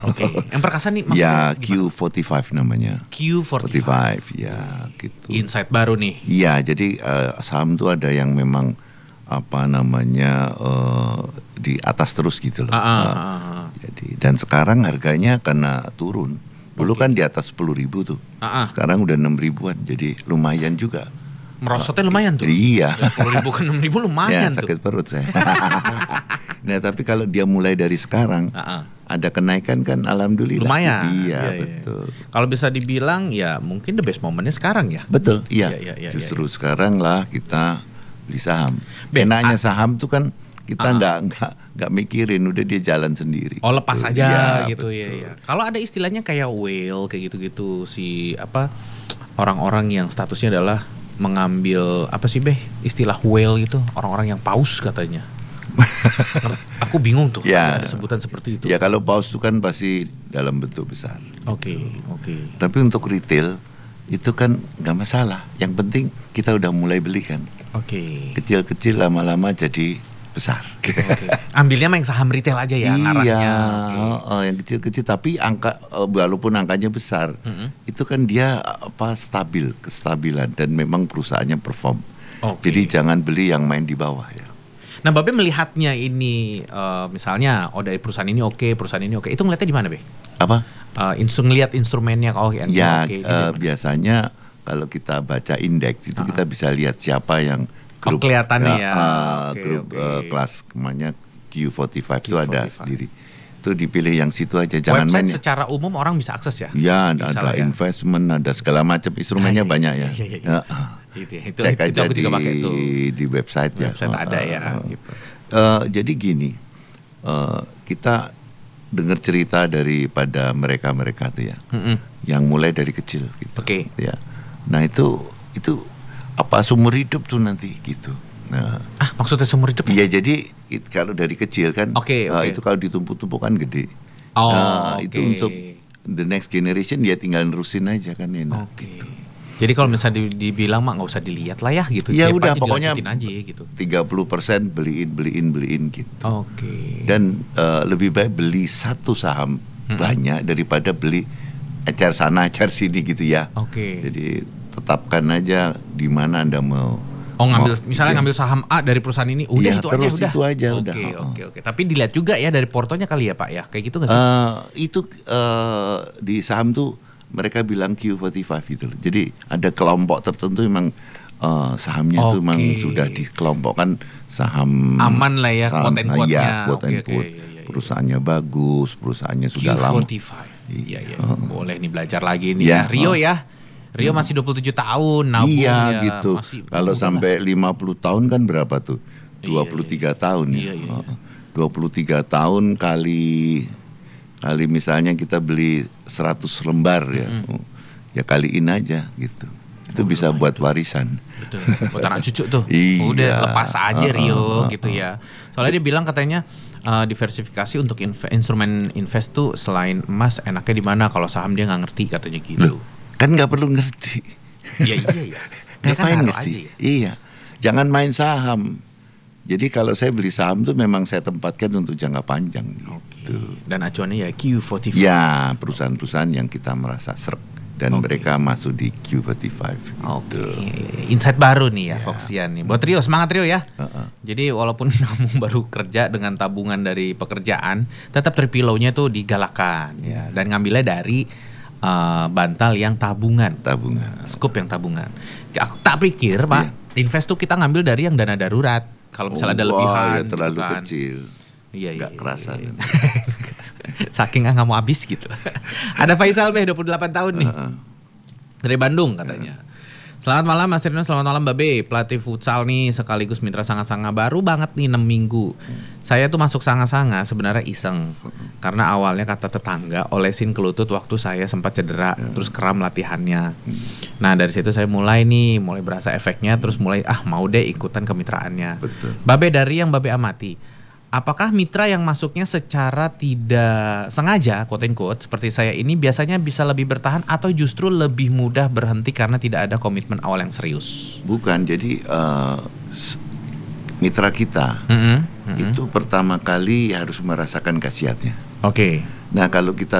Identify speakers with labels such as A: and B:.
A: Oke. Yang perkasa nih maksudnya
B: Ya Q45 namanya.
A: Q45.
B: 45 ya gitu.
A: Insight baru nih.
B: Iya, jadi saham tuh ada yang memang apa namanya di atas terus gitu loh. Jadi dan sekarang harganya karena turun. Dulu kan di atas 10.000 tuh. Sekarang udah 6.000-an. Jadi lumayan juga.
A: Merosotnya lumayan tuh.
B: Iya.
A: 10.000 ke 6.000 lumayan
B: Ya,
A: tuh.
B: sakit perut saya. Nah, tapi kalau dia mulai dari sekarang ada kenaikan kan alhamdulillah.
A: Lumayan.
B: Iya, betul.
A: Kalau bisa dibilang ya mungkin the best momennya sekarang ya.
B: Betul, iya.
A: Iya,
B: Justru sekarang lah kita beli saham.
A: Ben,
B: Enaknya saham tuh kan kita nggak mikirin, udah dia jalan sendiri.
A: Oh, lepas
B: Betul.
A: aja
B: Ya,
A: gitu
B: betul.
A: ya. Kalau ada istilahnya kayak whale kayak gitu-gitu si apa orang-orang yang statusnya adalah mengambil apa sih istilah whale gitu, orang-orang yang paus katanya. Aku bingung tuh
B: Ya.
A: ada sebutan seperti itu.
B: Ya kalau paus itu kan pasti dalam bentuk besar.
A: Oke.
B: Tapi untuk retail itu kan nggak masalah. Yang penting kita udah mulai beli kan.
A: Oke.
B: Kecil-kecil lama-lama jadi besar.
A: Ambilnya main saham retail aja ya ngarahnya.
B: Iya,
A: Oke.
B: yang kecil-kecil tapi angka walaupun angkanya besar, itu kan dia stabil, kestabilan dan memang perusahaannya perform.
A: Oke.
B: Jadi jangan beli yang main di bawah ya.
A: Nah, Babe melihatnya ini misalnya dari perusahaan ini oke, perusahaan ini oke. Itu ngeliatnya di mana, Be?
B: Apa?
A: Ngeliat instrumennya
B: Ya,
A: oke.
B: biasanya kalau kita baca indeks itu kita bisa lihat siapa yang grup
A: kelihatannya ya.
B: Grup kelas namanya Q45 itu ada
A: Q45.
B: sendiri. Itu dipilih yang situ aja, jangan
A: Website
B: main.
A: secara umum orang bisa akses ya?
B: Ya,
A: Bisa
B: ada
A: lah ya.
B: investment, ada segala macam instrumennya banyak ya.
A: Iya.
B: Ya,
A: Itu
B: cek aja
A: aku juga pakai tuh.
B: di website ya.
A: Website ada ya gitu.
B: Jadi gini, kita dengar cerita daripada mereka tuh ya, yang mulai dari kecil gitu.
A: Oke.
B: Ya, nah itu apa seumur hidup tuh nanti gitu. Nah,
A: Maksudnya seumur hidup?
B: iya jadi kalau dari kecil kan,
A: Oke.
B: itu kalau ditumpuk-tumpuk kan gede.
A: Oh,
B: Itu untuk the next generation dia tinggal nerusin aja kan enak.
A: Oke.
B: Gitu.
A: Jadi kalau misalnya dibilang nggak usah dilihat lah ya gitu.
B: Ya
A: Tiap
B: udah
A: aja
B: pokoknya
A: dilanjutin aja gitu.
B: 30% beliin gitu.
A: Oke.
B: Dan lebih baik beli satu saham banyak daripada beli ecer sana ecer sini gitu ya.
A: Oke.
B: Jadi tetapkan aja di mana Anda mau.
A: Ngambil saham A dari perusahaan ini, udah
B: Iya,
A: itu
B: terus
A: aja udah.
B: itu aja, udah.
A: Oke. Tapi dilihat juga ya dari portonya kali ya Pak ya, kayak gitu nggak sih?
B: Itu di saham tuh mereka bilang Q45 gitu loh. Jadi ada kelompok tertentu memang sahamnya tuh memang sudah dikelompokkan saham
A: aman lah ya, quote-and-quote-nya.
B: Iya, quote-and-quote.
A: Iya.
B: Perusahaannya bagus, perusahaannya sudah lama.
A: Q45. Iya. Boleh nih belajar lagi nih
B: Ya,
A: ya. Rio ya. Rio masih 27 tahun nabung
B: iya
A: ya.
B: gitu. Kalau sampai 50 tahun kan berapa tuh? 23 tahun ya.
A: Iya.
B: 23 tahun kali misalnya kita beli 100 lembar ya. Ya kaliin aja gitu. Itu bisa buat warisan.
A: Betul. Buat anak cucu tuh.
B: Iya.
A: Udah lepas aja Rio gitu ya. Soalnya dia bilang katanya diversifikasi untuk instrumen invest tuh selain emas enaknya di mana, kalau saham dia nggak ngerti katanya gitu.
B: Kan nggak perlu ngerti.
A: Iya. Dia kan
B: Ngapain
A: naruh
B: ngerti?
A: aja.
B: Iya. Jangan main saham. Jadi kalau saya beli saham tuh memang saya tempatkan untuk jangka panjang gitu.
A: Dan acuannya ya Q45.
B: Ya, perusahaan-perusahaan yang kita merasa srek dan mereka masuk di Q45 gitu.
A: Oke. Insight baru nih ya, Foxian nih. Buat Rio, semangat Rio ya. Jadi walaupun kamu baru kerja dengan tabungan dari pekerjaan, tetap terpilaunya tuh digalakan ya. Dan ngambilnya dari bantal yang tabungan. Scoop yang tabungan. Aku tak pikir Pak, invest tuh kita ngambil dari yang dana darurat. Kalau misalnya ada lebihan
B: ya terlalu
A: gitu kan.
B: kecil.
A: Iya.
B: Nggak kerasa.
A: Saking nggak mau habis gitu. Ada Faisal 28 tahun nih. Dari Bandung katanya. Selamat malam Mas Rino, selamat malam Babe. Pelatih futsal nih sekaligus mitra sanga-sanga, baru banget nih 6 minggu. Saya tuh masuk sanga-sanga sebenarnya iseng. Karena awalnya kata tetangga olesin ke lutut waktu saya sempat cedera, terus kram latihannya. Nah dari situ saya mulai berasa efeknya, terus mulai mau deh ikutan kemitraannya.
B: Betul.
A: Babe, dari yang Babe amati, apakah mitra yang masuknya secara tidak sengaja, quote and quote, seperti saya ini biasanya bisa lebih bertahan atau justru lebih mudah berhenti karena tidak ada komitmen awal yang serius?
B: Bukan, jadi mitra kita itu pertama kali harus merasakan khasiatnya.
A: Oke.
B: Nah kalau kita